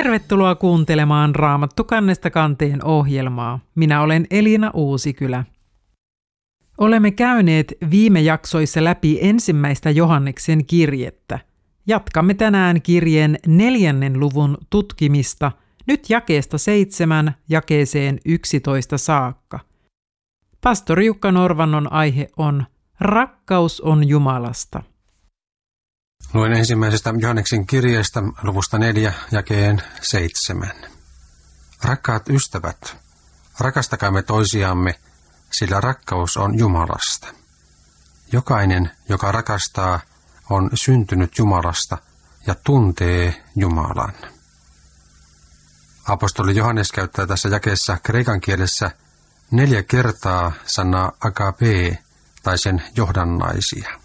Tervetuloa kuuntelemaan Raamattu kannesta kanteen ohjelmaa. Minä olen Elina Uusikylä. Olemme käyneet viime jaksoissa läpi ensimmäistä Johanneksen kirjettä. Jatkamme tänään kirjeen 4. luvun tutkimista, nyt jakeesta 7 jakeeseen 11 saakka. Pastori Jukka Norvannon aihe on Rakkaus on Jumalasta. Luen ensimmäisestä Johanneksen kirjeestä luvusta 4 jakeen 7. Rakkaat ystävät, rakastakaamme toisiamme, sillä rakkaus on Jumalasta. Jokainen, joka rakastaa, on syntynyt Jumalasta ja tuntee Jumalan. Apostoli Johannes käyttää tässä jakeessa kreikan kielessä 4 kertaa sanaa agape tai sen johdannaisia.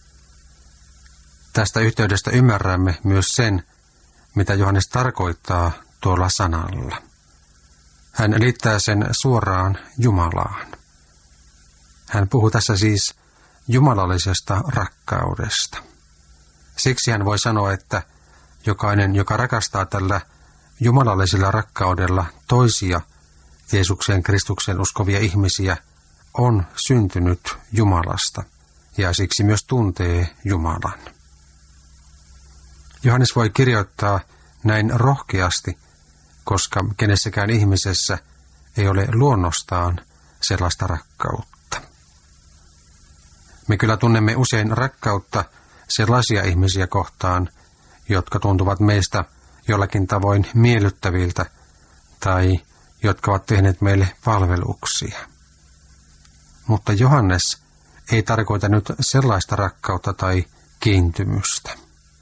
Tästä yhteydestä ymmärrämme myös sen, mitä Johannes tarkoittaa tuolla sanalla. Hän liittää sen suoraan Jumalaan. Hän puhuu tässä siis jumalallisesta rakkaudesta. Siksi hän voi sanoa, että jokainen, joka rakastaa tällä jumalallisella rakkaudella toisia Jeesukseen Kristuksen uskovia ihmisiä, on syntynyt Jumalasta ja siksi myös tuntee Jumalan. Johannes voi kirjoittaa näin rohkeasti, koska kenessäkään ihmisessä ei ole luonnostaan sellaista rakkautta. Me kyllä tunnemme usein rakkautta sellaisia ihmisiä kohtaan, jotka tuntuvat meistä jollakin tavoin miellyttäviltä tai jotka ovat tehneet meille palveluksia. Mutta Johannes ei tarkoita nyt sellaista rakkautta tai kiintymystä.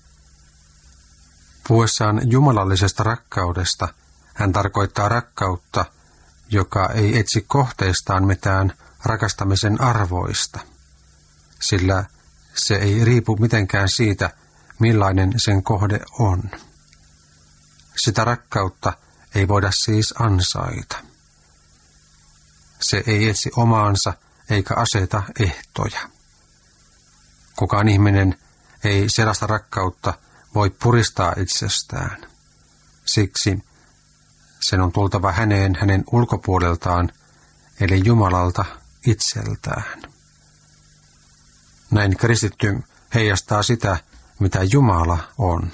Puhuessaan jumalallisesta rakkaudesta hän tarkoittaa rakkautta, joka ei etsi kohteestaan mitään rakastamisen arvoista, sillä se ei riipu mitenkään siitä, millainen sen kohde on. Sitä rakkautta ei voida siis ansaita. Se ei etsi omaansa eikä aseta ehtoja. Kukaan ihminen ei sellaista rakkautta voi puristaa itsestään. Siksi sen on tultava hänen ulkopuoleltaan, eli Jumalalta itseltään. Näin kristitty heijastaa sitä, mitä Jumala on.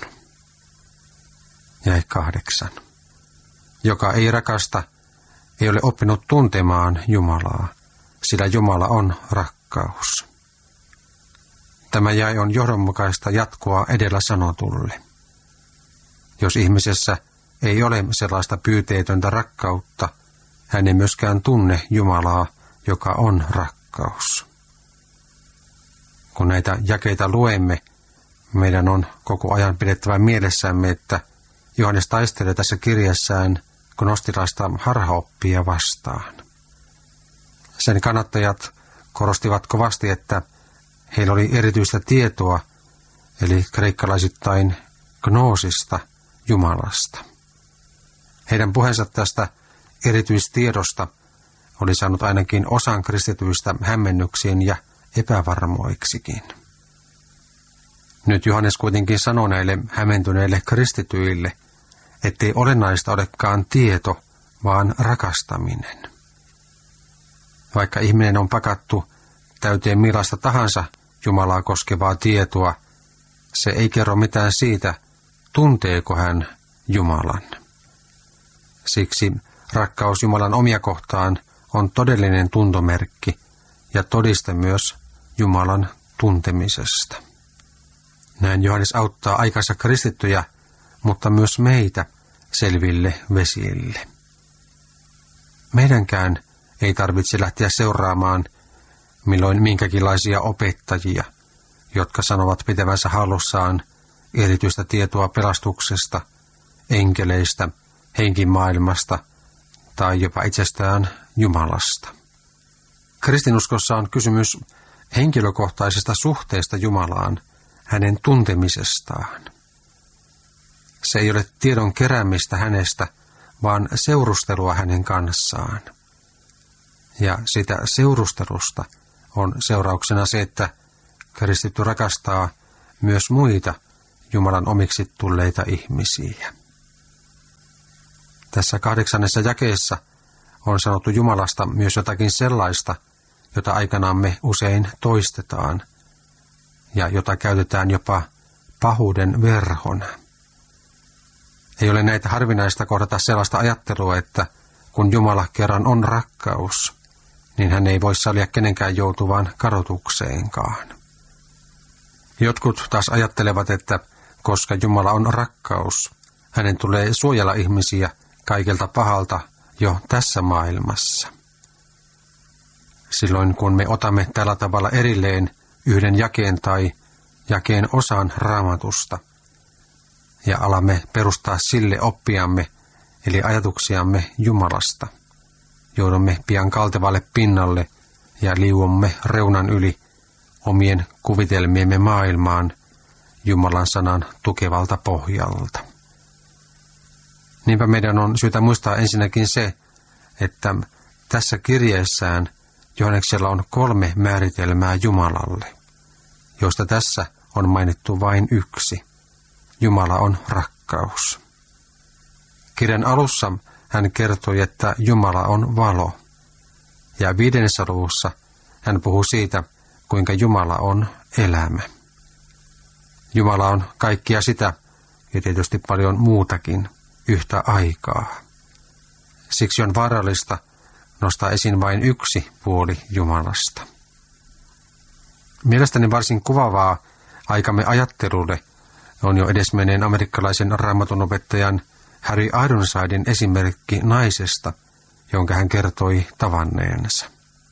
Jae 8. Joka ei rakasta, ei ole oppinut tuntemaan Jumalaa, sillä Jumala on rakkaus. Tämä jae on johdonmukaista jatkoa edellä sanotulle. Jos ihmisessä ei ole sellaista pyyteetöntä rakkautta, hän ei myöskään tunne Jumalaa, joka on rakkaus. Kun näitä jakeita luemme, meidän on koko ajan pidettävä mielessämme, että Johannes taistelee tässä kirjassaan gnostilaista harhaoppia vastaan. Sen kannattajat korostivat kovasti, että heillä oli erityistä tietoa, eli kreikkalaisittain gnoosista Jumalasta. Heidän puheensa tästä erityistiedosta oli saanut ainakin osan kristityistä hämmennyksiin ja epävarmoiksikin. Nyt Johannes kuitenkin sanoo näille hämmentyneille kristityille, ettei olennaista olekaan tieto, vaan rakastaminen. Vaikka ihminen on pakattu täyteen millaista tahansa Jumalaa koskevaa tietoa, se ei kerro mitään siitä, tunteeko hän Jumalan. Siksi rakkaus Jumalan omia kohtaan on todellinen tuntomerkki ja todiste myös Jumalan tuntemisesta. Näin Johannes auttaa aikansa kristittyjä, mutta myös meitä selville vesille. Meidänkään ei tarvitse lähteä seuraamaan milloin minkäkinlaisia opettajia, jotka sanovat pitävänsä hallussaan erityistä tietoa pelastuksesta, enkeleistä, henkimaailmasta tai jopa itsestään Jumalasta. Kristinuskossa on kysymys henkilökohtaisesta suhteesta Jumalaan, hänen tuntemisestaan. Se ei ole tiedon keräämistä hänestä, vaan seurustelua hänen kanssaan. Ja sitä seurustelusta on seurauksena se, että kristitty rakastaa myös muita Jumalan omiksi tulleita ihmisiä. Tässä 8. jakeessa on sanottu Jumalasta myös jotakin sellaista, jota aikanaan me usein toistetaan ja jota käytetään jopa pahuuden verhona. Ei ole näitä harvinaista kohdata sellaista ajattelua, että kun Jumala kerran on rakkaus, niin hän ei voi sallia kenenkään joutuvan kadotukseenkaan. Jotkut taas ajattelevat, että koska Jumala on rakkaus, hänen tulee suojella ihmisiä kaikelta pahalta jo tässä maailmassa. Silloin kun me otamme tällä tavalla erilleen yhden jakeen tai jakeen osan Raamatusta ja alamme perustaa sille oppiamme, eli ajatuksiamme Jumalasta, joudumme pian kaltevalle pinnalle ja liuomme reunan yli omien kuvitelmiemme maailmaan Jumalan sanan tukevalta pohjalta. Niinpä meidän on syytä muistaa ensinnäkin se, että tässä kirjeessään Johanneksella on 3 määritelmää Jumalalle, joista tässä on mainittu vain yksi. Jumala on rakkaus. Kirjan alussa hän kertoi, että Jumala on valo, ja 5. luvussa hän puhuu siitä, kuinka Jumala on elämä. Jumala on kaikkia sitä, ja tietysti paljon muutakin, yhtä aikaa. Siksi on vaarallista nostaa esiin vain yksi puoli Jumalasta. Mielestäni varsin kuvaavaa aikamme ajattelulle on jo edesmenneen amerikkalaisen raamatunopettajan Harry Ironsidein esimerkki naisesta, jonka hän kertoi tavanneensa.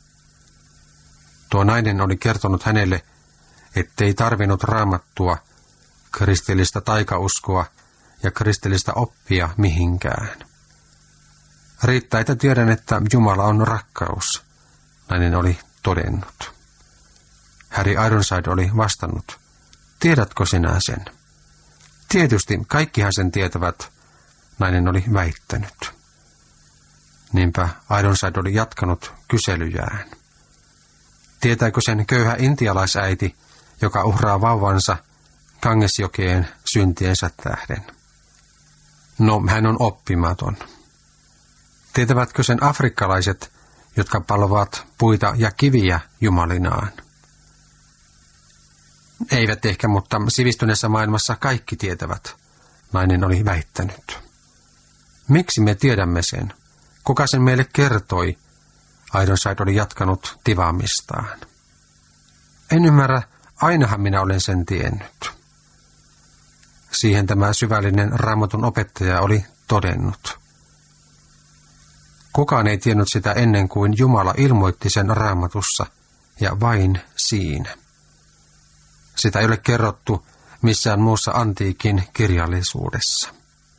Tuo nainen oli kertonut hänelle, ettei tarvinnut raamattua, kristillistä taikauskoa ja kristillistä oppia mihinkään. Riittää, että tiedän, että Jumala on rakkaus, nainen oli todennut. Harry Ironside oli vastannut, tiedätkö sinä sen? Tietysti, kaikkihan sen tietävät, nainen oli väittänyt. Niinpä Ironside oli jatkanut kyselyjään. Tietääkö sen köyhä intialaisäiti, joka uhraa vauvansa Gangesjokeen syntiensä tähden? No, hän on oppimaton. Tietävätkö sen afrikkalaiset, jotka palvovat puita ja kiviä jumalinaan? Eivät ehkä, mutta sivistyneessä maailmassa kaikki tietävät, nainen oli väittänyt. Miksi me tiedämme sen? Kuka sen meille kertoi? Ironside oli jatkanut tivaamistaan. En ymmärrä, ainahan minä olen sen tiennyt. Siihen tämä syvällinen Raamatun opettaja oli todennut. Kukaan ei tiennyt sitä ennen kuin Jumala ilmoitti sen Raamatussa, ja vain siinä. Sitä ei ole kerrottu missään muussa antiikin kirjallisuudessa.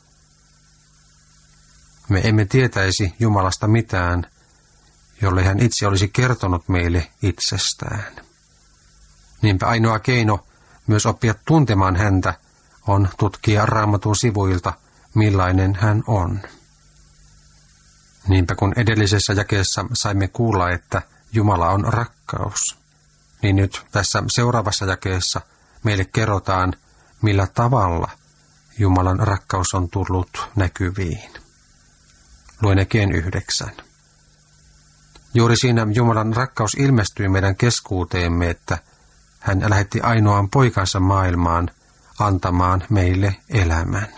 Me emme tietäisi Jumalasta mitään, jolle hän itse olisi kertonut meille itsestään. Niinpä ainoa keino myös oppia tuntemaan häntä on tutkia Raamatun sivuilta, millainen hän on. Niinpä kun edellisessä jakeessa saimme kuulla, että Jumala on rakkaus, niin nyt tässä seuraavassa jakeessa meille kerrotaan, millä tavalla Jumalan rakkaus on tullut näkyviin. Luen Jakeen 9. Juuri siinä Jumalan rakkaus ilmestyi meidän keskuuteemme, että hän lähetti ainoan poikansa maailmaan antamaan meille elämän.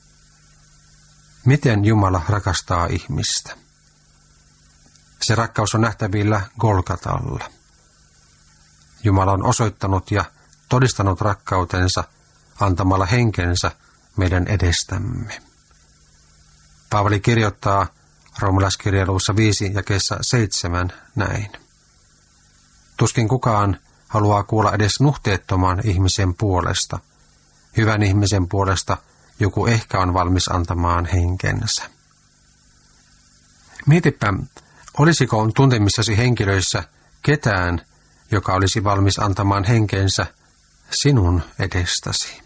Miten Jumala rakastaa ihmistä? Se rakkaus on nähtävillä Golgatalla. Jumala on osoittanut ja todistanut rakkautensa antamalla henkensä meidän edestämme. Paavali kirjoittaa Roomalaiskirjeen luvussa 5 jakeessa 7 näin. Tuskin kukaan haluaa kuulla edes nuhteettoman ihmisen puolesta. Hyvän ihmisen puolesta joku ehkä on valmis antamaan henkensä. Mietipä, olisiko tuntemissasi henkilöissä ketään, joka olisi valmis antamaan henkensä sinun edestäsi?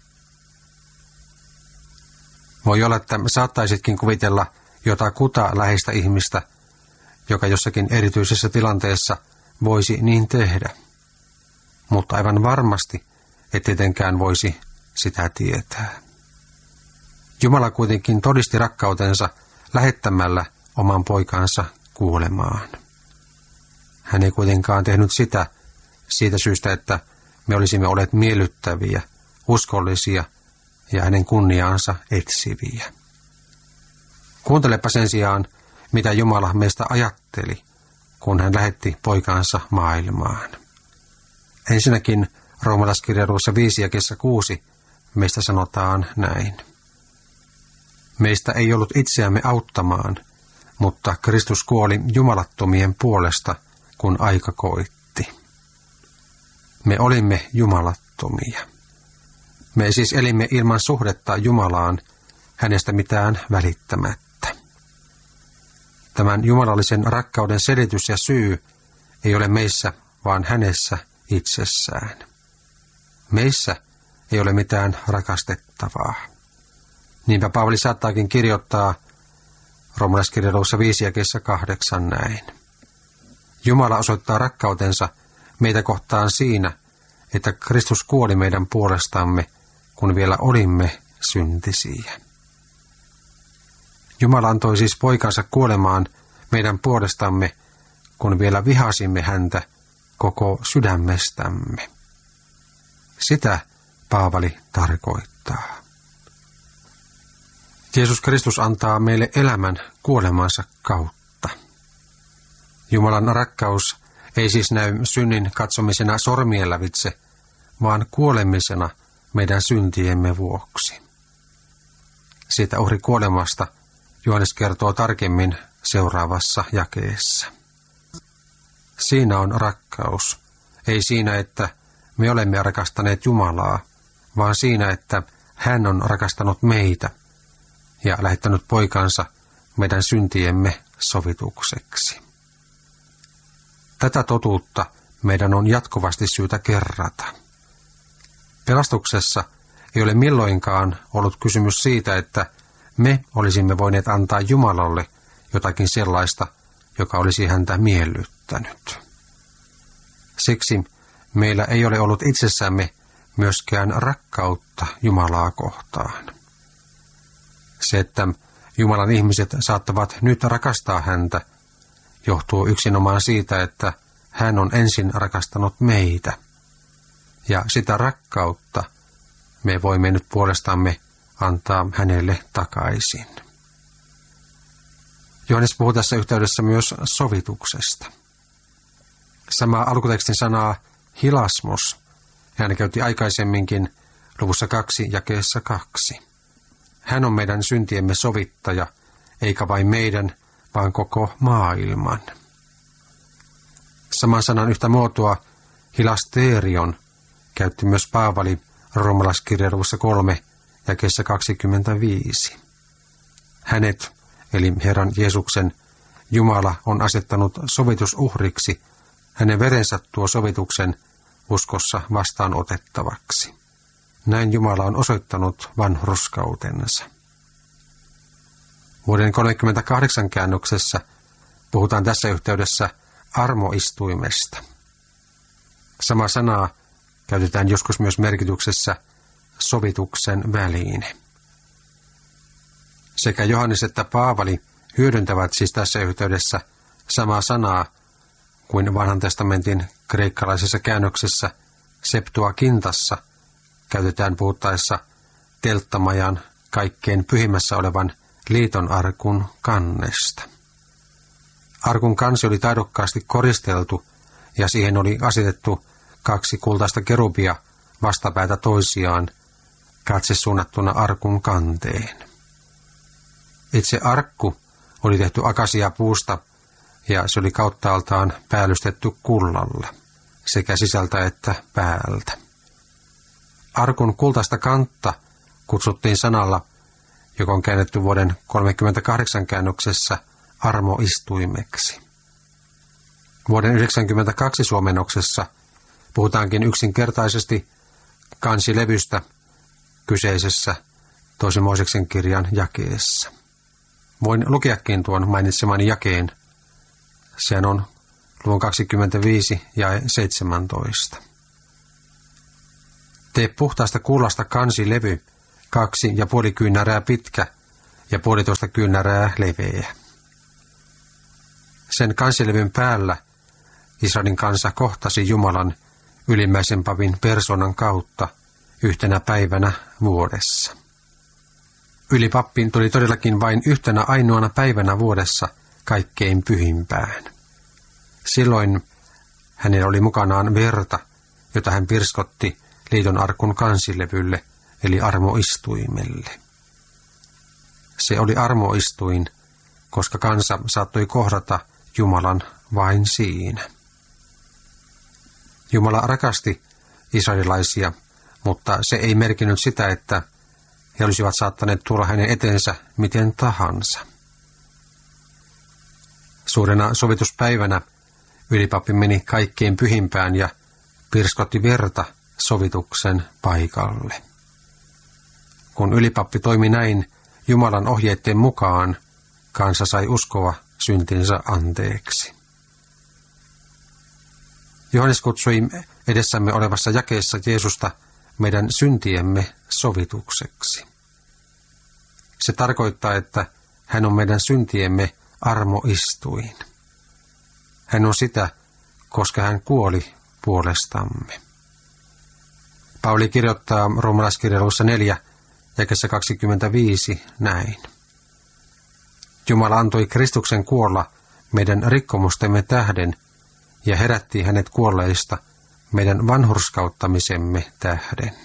Voi olla, että saattaisitkin kuvitella jotakuta läheistä ihmistä, joka jossakin erityisessä tilanteessa voisi niin tehdä. Mutta aivan varmasti et tietenkään voisi sitä tietää. Jumala kuitenkin todisti rakkautensa lähettämällä oman poikansa kuolemaan. Hän ei kuitenkaan tehnyt sitä siitä syystä, että me olisimme olleet miellyttäviä, uskollisia ja hänen kunniaansa etsiviä. Kuuntelepa sen sijaan, mitä Jumala meistä ajatteli, kun hän lähetti poikansa maailmaan. Ensinnäkin Roomalaiskirjeessä 5 ja 6 meistä sanotaan näin. Meistä ei ollut itseämme auttamaan, mutta Kristus kuoli jumalattomien puolesta, kun aika koitti. Me olimme jumalattomia. Me siis elimme ilman suhdetta Jumalaan, hänestä mitään välittämättä. Tämän jumalallisen rakkauden selitys ja syy ei ole meissä, vaan hänessä itsessään. Meissä ei ole mitään rakastettavaa. Niinpä Paavali saattaakin kirjoittaa Roomalaiskirjeessä 5 ja 8 näin. Jumala osoittaa rakkautensa meitä kohtaan siinä, että Kristus kuoli meidän puolestamme, kun vielä olimme syntisiä. Jumala antoi siis poikansa kuolemaan meidän puolestamme, kun vielä vihasimme häntä koko sydämestämme. Sitä Paavali tarkoittaa. Jeesus Kristus antaa meille elämän kuolemansa kautta. Jumalan rakkaus ei siis näy synnin katsomisena sormien lävitse, vaan kuolemisena meidän syntiemme vuoksi. Siitä uhri kuolemasta Johannes kertoo tarkemmin seuraavassa jakeessa. Siinä on rakkaus, ei siinä, että me olemme rakastaneet Jumalaa, vaan siinä, että hän on rakastanut meitä ja lähettänyt poikansa meidän syntiemme sovitukseksi. Tätä totuutta meidän on jatkuvasti syytä kerrata. Pelastuksessa ei ole milloinkaan ollut kysymys siitä, että me olisimme voineet antaa Jumalalle jotakin sellaista, joka olisi häntä miellyttänyt. Siksi meillä ei ole ollut itsessämme myöskään rakkautta Jumalaa kohtaan. Se, että Jumalan ihmiset saattavat nyt rakastaa häntä, johtuu yksinomaan siitä, että hän on ensin rakastanut meitä. Ja sitä rakkautta me voimme nyt puolestamme antaa hänelle takaisin. Johannes puhuu tässä yhteydessä myös sovituksesta. Samaa alkutekstin sanaa hilasmos hän käytti aikaisemminkin luvussa 2 jakeessa 2. Hän on meidän syntiemme sovittaja, eikä vain meidän, vaan koko maailman. Saman sanan yhtä muotoa hilasterion käytti myös Paavali Roomalaiskirjeessä 3 jakeessa 25. Hänet, eli Herran Jeesuksen, Jumala on asettanut sovitusuhriksi, hänen verensä tuo sovituksen uskossa vastaanotettavaksi. Näin Jumala on osoittanut vanhurskautensa. Vuoden 38 käännöksessä puhutaan tässä yhteydessä armoistuimesta. Sama sanaa käytetään joskus myös merkityksessä sovituksen väline. Sekä Johannes että Paavali hyödyntävät siis tässä yhteydessä samaa sanaa kuin vanhan testamentin kreikkalaisessa käännöksessä Septuagintassa käytetään puhuttaessa telttamajan kaikkein pyhimmässä olevan liiton arkun kannesta. Arkun kansi oli taidokkaasti koristeltu ja siihen oli asetettu 2 kultaista kerubia vastapäätä toisiaan, katse suunnattuna arkun kanteen. Itse arkku oli tehty akasiapuusta ja se oli kauttaaltaan päällystetty kullalla, sekä sisältä että päältä. Arkun kultaista kantta kutsuttiin sanalla, joka on käännetty vuoden 38 käännöksessä armoistuimeksi. Vuoden 92 suomennoksessa puhutaankin yksinkertaisesti kansilevystä kyseisessä 2. Mooseksen kirjan jakeessa. Voin lukeakin tuon mainitsemani jakeen. Sehän on luvun 25 ja 17. Tee puhtaasta kullasta kansilevy 2,5 kyynärää pitkä ja 1,5 kyynärää leveä. Sen kansilevyn päällä Israelin kansa kohtasi Jumalan ylimmäisen papin persoonan kautta yhtenä päivänä vuodessa. Ylipappi tuli todellakin vain yhtenä ainoana päivänä vuodessa kaikkein pyhimpään. Silloin hänellä oli mukanaan verta, jota hän pirskotti liiton arkun kansilevylle, eli armoistuimelle. Se oli armoistuin, koska kansa saattoi kohdata Jumalan vain siinä. Jumala rakasti israelilaisia, mutta se ei merkinnyt sitä, että he olisivat saattaneet tulla hänen eteensä miten tahansa. Suurena sovituspäivänä ylipappi meni kaikkein pyhimpään ja pirskotti verta sovituksen paikalle. Kun ylipappi toimi näin Jumalan ohjeiden mukaan, kansa sai uskoa syntinsä anteeksi. Johannes kutsui edessämme olevassa jakeessa Jeesusta meidän syntiemme sovitukseksi. Se tarkoittaa, että hän on meidän syntiemme armoistuin. Hän on sitä, koska hän kuoli puolestamme. Pauli kirjoittaa Roomalaiskirjeen luvussa 4, jakeessa 25 näin. Jumala antoi Kristuksen kuolla meidän rikkomustemme tähden ja herätti hänet kuolleista meidän vanhurskauttamisemme tähden.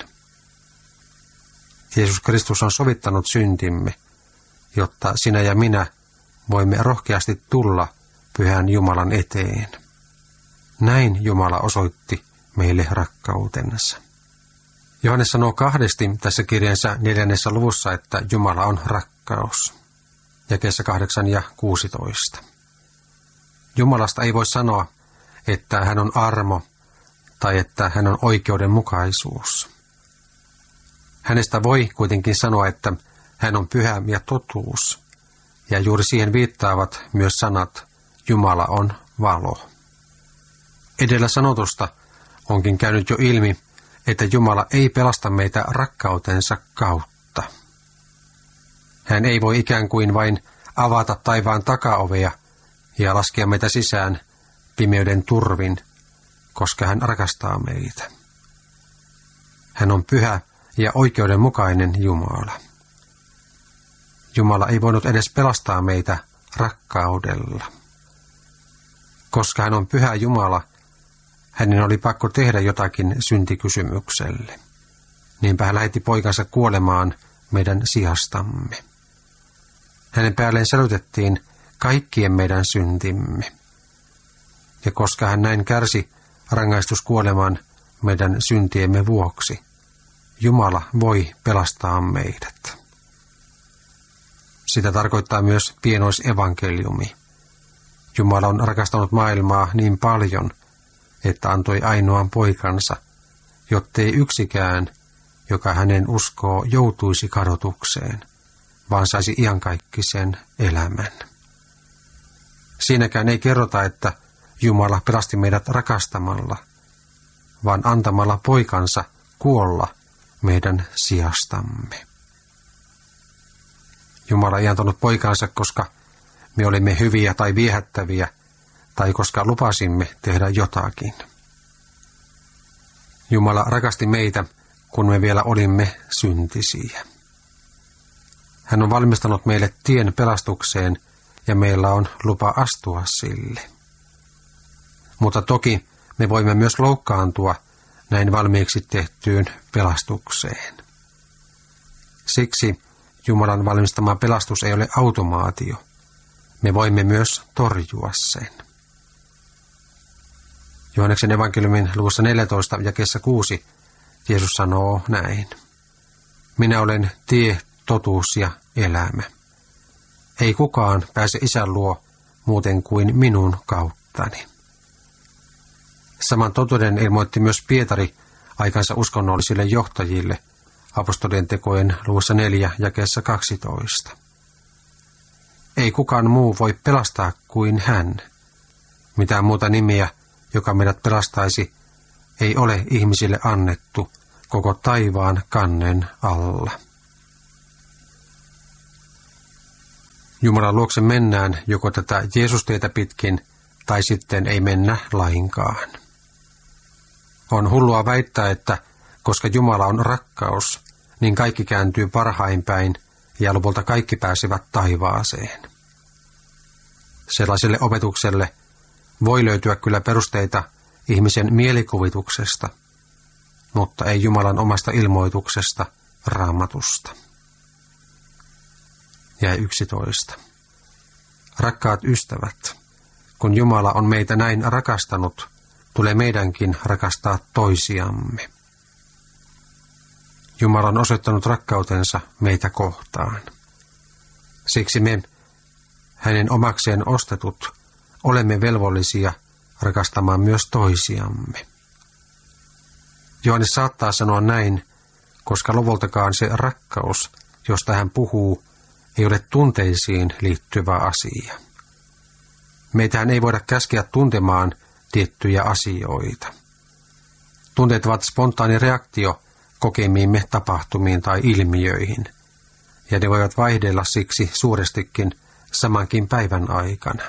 Jeesus Kristus on sovittanut syntimme, jotta sinä ja minä voimme rohkeasti tulla pyhän Jumalan eteen. Näin Jumala osoitti meille rakkautensa. Johannes sanoo kahdesti tässä kirjansa 4. luvussa, että Jumala on rakkaus. Jakeessa 8 ja 16. Jumalasta ei voi sanoa, että hän on armo tai että hän on oikeudenmukaisuus. Hänestä voi kuitenkin sanoa, että hän on pyhä ja totuus, ja juuri siihen viittaavat myös sanat Jumala on valo. Edellä sanotusta onkin käynyt jo ilmi, että Jumala ei pelasta meitä rakkautensa kautta. Hän ei voi ikään kuin vain avata taivaan takaovea ja laskea meitä sisään pimeyden turvin, koska hän rakastaa meitä. Hän on pyhä ja oikeudenmukainen Jumala. Jumala ei voinut edes pelastaa meitä rakkaudella. Koska hän on pyhä Jumala, hänen oli pakko tehdä jotakin syntikysymykselle. Niinpä hän lähetti poikansa kuolemaan meidän sijastamme. Hänen päälleen sälytettiin kaikkien meidän syntimme. Ja koska hän näin kärsi rangaistuskuoleman meidän syntiemme vuoksi, Jumala voi pelastaa meidät. Sitä tarkoittaa myös pienoisevankeliumi. Jumala on rakastanut maailmaa niin paljon, että antoi ainoan poikansa, jottei yksikään, joka hänen uskoo, joutuisi kadotukseen, vaan saisi iankaikkisen elämän. Siinäkään ei kerrota, että Jumala pelasti meidät rakastamalla, vaan antamalla poikansa kuolla meidän sijastamme. Jumala ei antanut poikansa, koska me olimme hyviä tai viehättäviä, tai koska lupasimme tehdä jotakin. Jumala rakasti meitä, kun me vielä olimme syntisiä. Hän on valmistanut meille tien pelastukseen, ja meillä on lupa astua sille. Mutta toki me voimme myös loukkaantua näin valmiiksi tehtyyn pelastukseen. Siksi Jumalan valmistama pelastus ei ole automaatio. Me voimme myös torjua sen. Johanneksen evankeliumin luvussa 14 jakeessa 6 Jeesus sanoo näin. Minä olen tie, totuus ja elämä. Ei kukaan pääse Isän luo muuten kuin minun kauttani. Saman totuuden ilmoitti myös Pietari aikansa uskonnollisille johtajille apostolien tekojen luvussa 4 jakeessa 12. Ei kukaan muu voi pelastaa kuin hän. Mitään muuta nimeä, joka meidät pelastaisi, ei ole ihmisille annettu koko taivaan kannen alla. Jumalan luokse mennään joko tätä Jeesustietä pitkin tai sitten ei mennä lainkaan. On hullua väittää, että koska Jumala on rakkaus, niin kaikki kääntyy parhain päin ja lopulta kaikki pääsevät taivaaseen. Sellaiselle opetukselle voi löytyä kyllä perusteita ihmisen mielikuvituksesta, mutta ei Jumalan omasta ilmoituksesta, Raamatusta. Jae 11. Rakkaat ystävät, kun Jumala on meitä näin rakastanut, tulee meidänkin rakastaa toisiamme. Jumala on osoittanut rakkautensa meitä kohtaan. Siksi me, hänen omakseen ostetut, olemme velvollisia rakastamaan myös toisiamme. Johannes saattaa sanoa näin, koska lopultakaan se rakkaus, josta hän puhuu, ei ole tunteisiin liittyvä asia. Meitähän ei voida käskeä tuntemaan tiettyjä asioita. Tunteet ovat spontaani reaktio kokemiimme tapahtumiin tai ilmiöihin, ja ne voivat vaihdella siksi suurestikin samankin päivän aikana.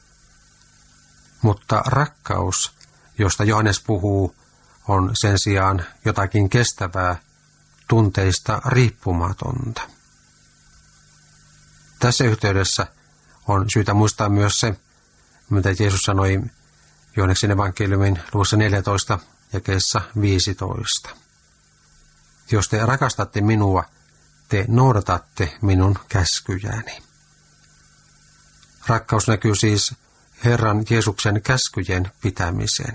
Mutta rakkaus, josta Johannes puhuu, on sen sijaan jotakin kestävää, tunteista riippumatonta. Tässä yhteydessä on syytä muistaa myös se, mitä Jeesus sanoi Johanneksen evankeliumin luvussa 14 jakeessa 15. Jos te rakastatte minua, te noudatatte minun käskyjäni. Rakkaus näkyy siis Herran Jeesuksen käskyjen pitämisen.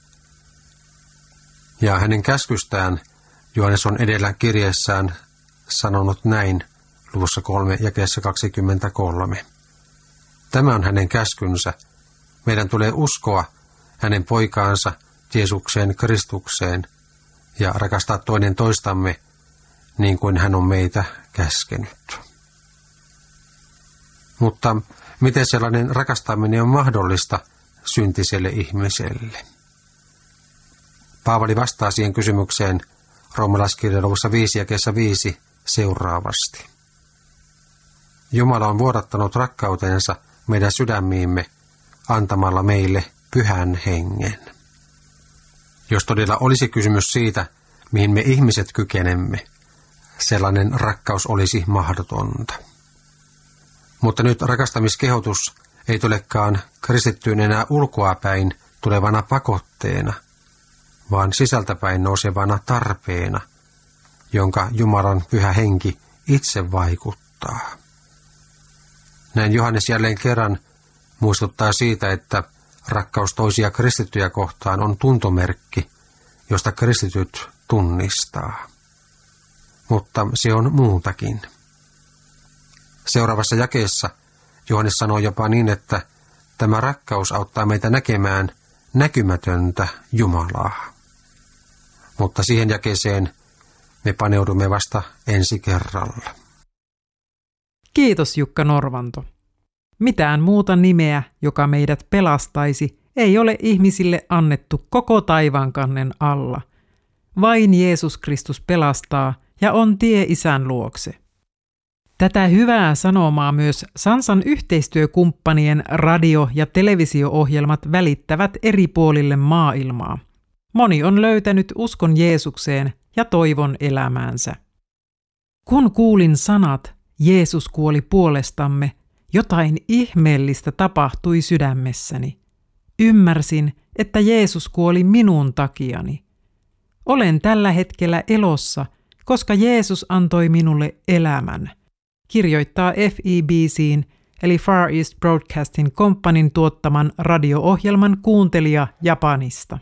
Ja hänen käskystään Johannes on edellä kirjeessään sanonut näin luvussa 3 jakeessa 23. Tämä on hänen käskynsä. Meidän tulee uskoa hänen poikaansa Jeesukseen Kristukseen ja rakastaa toinen toistamme niin kuin hän on meitä käskenyt. Mutta miten sellainen rakastaminen on mahdollista syntiselle ihmiselle? Paavali vastaa siihen kysymykseen roomalaiskirjan luvussa 5 jakeessa 5 seuraavasti. Jumala on vuodattanut rakkautensa meidän sydämiimme antamalla meille pyhän hengen. Jos todella olisi kysymys siitä, mihin me ihmiset kykenemme, sellainen rakkaus olisi mahdotonta. Mutta nyt rakastamiskehotus ei tulekaan kristittyyn enää ulkoapäin tulevana pakotteena, vaan sisältäpäin nousevana tarpeena, jonka Jumalan pyhä henki itse vaikuttaa. Näin Johannes jälleen kerran muistuttaa siitä, että rakkaus toisia kristittyjä kohtaan on tuntomerkki, josta kristityt tunnistaa. Mutta se on muutakin. Seuraavassa jakeessa Johannes sanoo jopa niin, että tämä rakkaus auttaa meitä näkemään näkymätöntä Jumalaa. Mutta siihen jakeeseen me paneudumme vasta ensi kerralla. Kiitos Jukka Norvanto. Mitään muuta nimeä, joka meidät pelastaisi, ei ole ihmisille annettu koko taivaankannen alla. Vain Jeesus Kristus pelastaa ja on tie Isän luokse. Tätä hyvää sanomaa myös Sansan yhteistyökumppanien radio- ja televisio-ohjelmat välittävät eri puolille maailmaa. Moni on löytänyt uskon Jeesukseen ja toivon elämäänsä. Kun kuulin sanat, Jeesus kuoli puolestamme, jotain ihmeellistä tapahtui sydämessäni. Ymmärsin, että Jeesus kuoli minun takiani. Olen tällä hetkellä elossa, koska Jeesus antoi minulle elämän, kirjoittaa FEBC:n eli Far East Broadcasting Companyn tuottaman radio-ohjelman kuuntelija Japanista.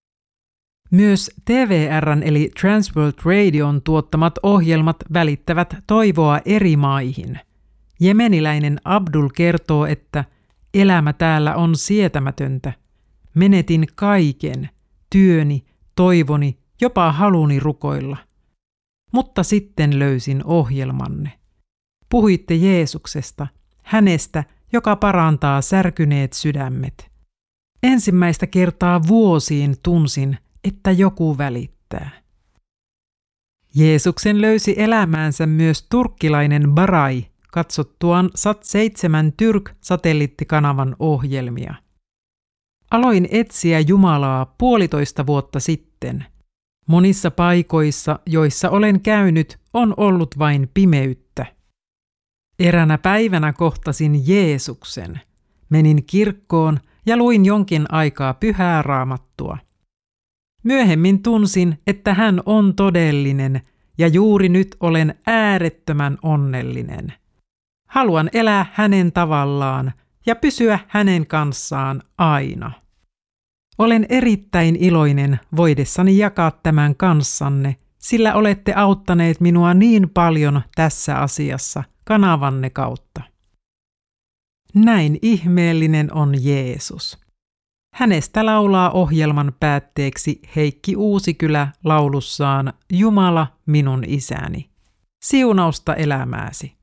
Myös TVR:n eli Transworld Radion tuottamat ohjelmat välittävät toivoa eri maihin. Jemeniläinen Abdul kertoo, että elämä täällä on sietämätöntä. Menetin kaiken, työni, toivoni, jopa haluni rukoilla. Mutta sitten löysin ohjelmanne. Puhuitte Jeesuksesta, hänestä, joka parantaa särkyneet sydämet. Ensimmäistä kertaa vuosiin tunsin, että joku välittää. Jeesuksen löysi elämäänsä myös turkkilainen Barai katsottuaan Sat7 Tyrk-satelliittikanavan ohjelmia. Aloin etsiä Jumalaa 1,5 vuotta sitten. Monissa paikoissa, joissa olen käynyt, on ollut vain pimeyttä. Eränä päivänä kohtasin Jeesuksen. Menin kirkkoon ja luin jonkin aikaa Pyhää Raamattua. Myöhemmin tunsin, että hän on todellinen ja juuri nyt olen äärettömän onnellinen. Haluan elää hänen tavallaan ja pysyä hänen kanssaan aina. Olen erittäin iloinen voidessani jakaa tämän kanssanne, sillä olette auttaneet minua niin paljon tässä asiassa kanavanne kautta. Näin ihmeellinen on Jeesus. Hänestä laulaa ohjelman päätteeksi Heikki Uusikylä laulussaan Jumala minun isäni. Siunausta elämääsi.